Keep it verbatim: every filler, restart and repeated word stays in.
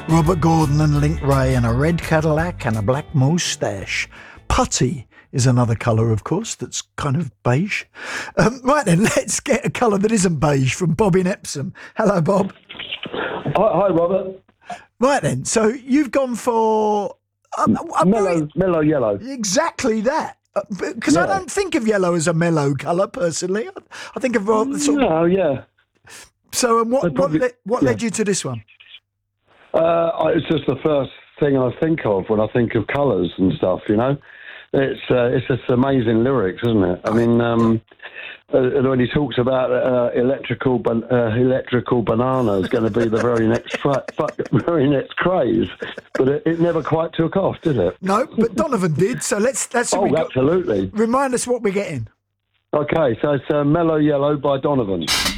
Robert Gordon and Link Wray and a red Cadillac and a black moustache. Putty is another colour, of course, that's kind of beige. Um, right then, let's get a colour that isn't beige from Bob in Epsom. Hello, Bob. Hi, hi Robert. Right then, so you've gone for... Um, mellow, very, mellow yellow. Exactly that. Because uh, yeah. I don't think of yellow as a mellow colour, personally. I, I think of... Uh, sort of, no, yeah. So um, what, probably, what, le- what yeah. led you to this one? Uh, it's just the first thing I think of when I think of colours and stuff, you know. It's uh, it's just amazing lyrics, isn't it? I mean, um, uh, when he talks about uh, electrical ban- uh, electrical banana is going to be the very next fra- very next craze, but it, it never quite took off, did it? No, but Donovan did. So let's that's oh, absolutely. Got, remind us what we're getting. Okay, so it's uh, Mellow Yellow by Donovan.